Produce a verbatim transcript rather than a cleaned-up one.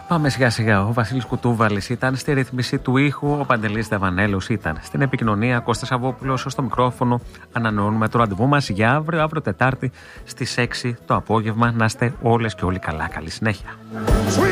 Πάμε σιγά σιγά. Ο Βασίλης Κουτούβαλης ήταν στη ρύθμιση του ήχου, ο Παντελής Δαβανέλος ήταν στην επικοινωνία, Κώστας Αβόπουλος στο μικρόφωνο. Ανανεώνουμε το ραντεβού μας για αύριο, αύριο Τετάρτη στις έξι το απόγευμα. Να είστε όλες και όλοι καλά. Καλή συνέχεια.